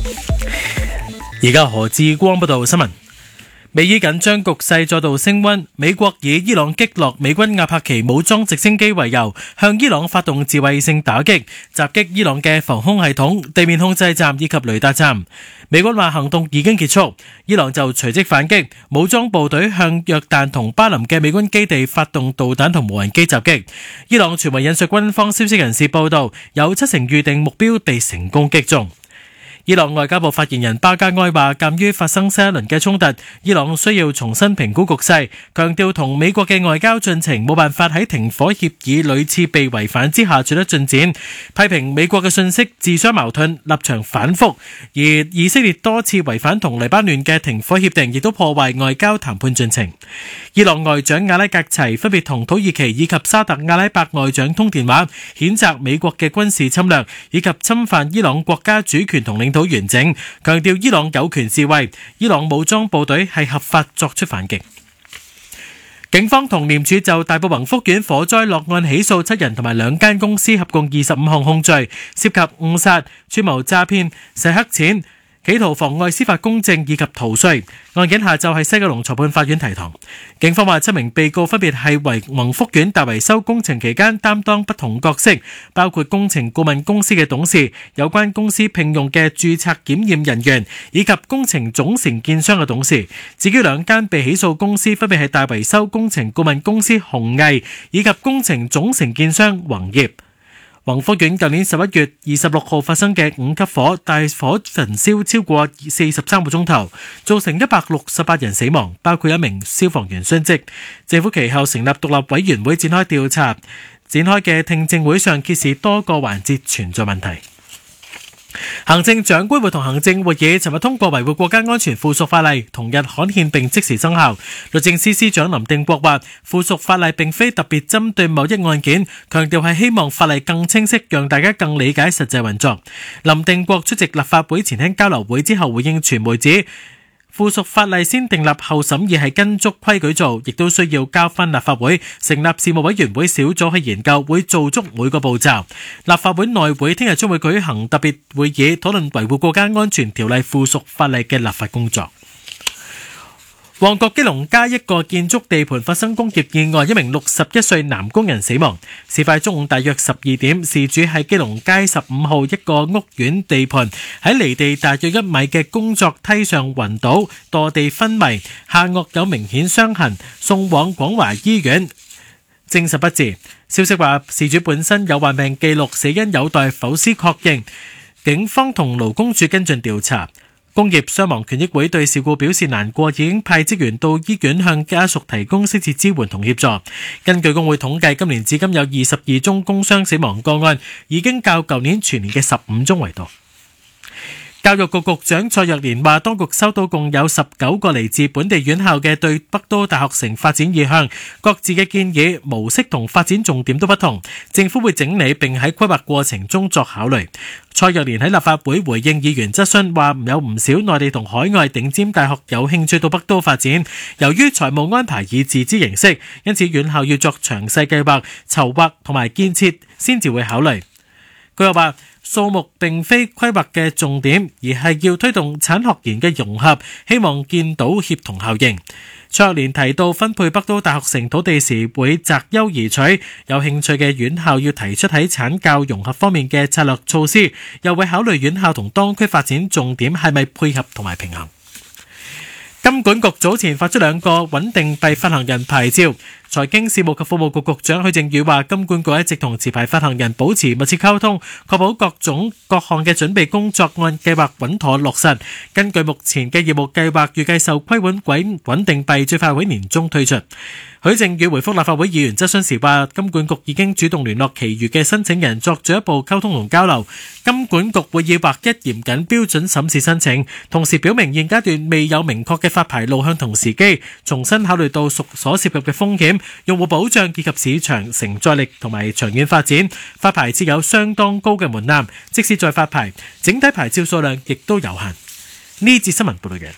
而家何志光報道新聞。美伊緊張局勢再度升溫，美國以伊朗擊落美軍阿帕奇武裝直升機為由，向伊朗發動自衛性打擊，襲擊伊朗嘅防空系統、地面控制站以及雷達站。美軍話行動已經結束，伊朗就隨即反擊，武裝部隊向約旦同巴林嘅美軍基地發動導彈同無人機襲擊。伊朗傳媒引述軍方消息人士報道，有70預定目標被成功擊中。伊朗外交部發言人巴加埃話，鑑於發生新一輪嘅衝突，伊朗需要重新評估局勢，強調同美國嘅外交進程冇辦法喺停火協議屢次被違反之下取得進展，批評美國嘅信息自相矛盾，立場反覆，而以色列多次違反同黎巴嫩嘅停火協定，亦都破壞外交談判進程。伊朗外長阿拉格齊分別同土耳其以及沙特阿拉伯外長通電話，譴責美國嘅軍事侵略以及侵犯伊朗國家主權同領土完整，強調伊朗有權自衛，伊朗武裝部隊係合法作出反擊。警方同廉署就大埔宏福苑火災落案起訴7人同埋2間公司，合共25項控罪，涉及誤殺、串謀詐騙、洗黑錢、企圖妨礙司法公正以及逃稅。案件下晝喺西九龍裁判法院提堂。警方話7名被告分別係為宏福苑大維修工程期間擔當不同角色，包括工程顧問公司嘅董事、有關公司聘用嘅註冊檢驗人員以及工程總承建商嘅董事。至於2間被起訴公司分別係大維修工程顧問公司鴻毅以及工程總承建商宏業。宏福苑舊年11月26號發生嘅5級火，大火焚燒超過43個鐘頭，造成168人死亡，包括1名消防員殉職。政府其後成立獨立委員會展開調查，展開嘅聽證會上揭示多個環節存在問題。行政長官會同行政會議尋日通過維護國家安全附屬法例，同日刊憲並即時生效。律政司司長林定國話，附屬法例並非特別針對某一案件，強調係希望法例更清晰，讓大家更理解實際運作。林定國出席立法會前廳交流會之後回應傳媒指，附屬法例先訂立後審議係跟足規矩做，亦都需要交返立法會成立事務委員會小組去研究，會做足每個步驟。立法會內會聽日將會舉行特別會議，討論維護國家安全條例附屬法例嘅立法工作。旺角基隆街一個建築地盤發生工業意外，1名61歲男工人死亡。事發中午大約12點，事主喺基隆街15號一個屋苑地盤，喺離地大約1米嘅工作梯上暈倒，墮地昏迷，下顎有明顯傷痕，送往廣華醫院，證實不治。消息話，事主本身有患病記錄，死因有待剖屍確認。警方同勞工處跟進調查。工業傷亡權益會對事故表示難過，已經派職員到醫院向家屬提供適切支援同協助。根據工會統計，今年至今有22宗工傷死亡個案，已經較舊年全年嘅15宗為多。教育局局長蔡若蓮話，當局收到共有19個嚟自本地院校嘅對北都大學城發展意向，各自嘅建議模式同發展重點都不同，政府會整理並喺規劃過程中作考慮。蔡若蓮喺立法會回應議員質詢，話有唔少內地同海外頂尖大學有興趣到北都發展，由於財務安排以自資形式，因此院校要作詳細計劃、籌劃同埋建設先至會考慮。佢又話，數目並非規劃嘅重點，而係要推動產學研嘅融合，希望見到協同效應。蔡若蓮提到分配北都大學城土地時會擇優而取，有興趣嘅院校要提出喺產教融合方面嘅策略措施，又會考慮院校同當區發展重點係咪配合同埋平衡。金管局早前發出2個穩定幣發行人牌照。財經事務及服務局局長許正宇話，金管局一直同持牌發行人保持密切溝通，確保各項嘅準備工作按計劃穩妥落實。根據目前嘅業務計劃，預計受規管穩定幣最快會年中推出。許正宇回覆立法會議員質詢時話，金管局已經主動聯絡其餘嘅申請人作進一步溝通同交流。金管局會以劃一嚴謹標準審視申請，同時表明現階段未有明確嘅發牌路向同時機，重新考慮到所涉及嘅風險、用戶保障以及市場承載力同埋長遠發展，發牌設有相當高嘅門檻，即使再發牌，整體牌照數量亦都有限。呢節新聞報道嘅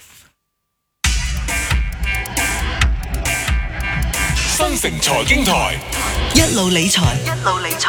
新城財經台， 一路理財。